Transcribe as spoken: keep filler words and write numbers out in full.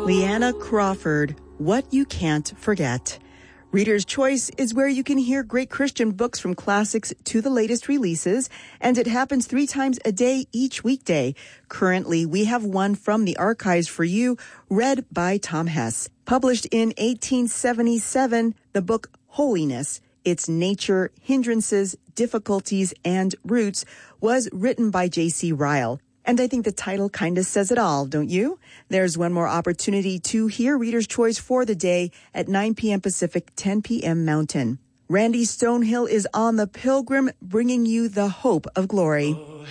Leanna Crawford, What You Can't Forget. Reader's Choice is where you can hear great Christian books from classics to the latest releases, and it happens three times a day each weekday. Currently, we have one from the archives for you, read by Tom Hess. Published in eighteen seventy-seven, the book Holiness, Its Nature, Hindrances, Difficulties, and Roots was written by J C Ryle. And I think the title kind of says it all, don't you? There's one more opportunity to hear Reader's Choice for the day at nine p.m. Pacific, ten p.m. Mountain. Randy Stonehill is on the Pilgrim, bringing you the hope of glory.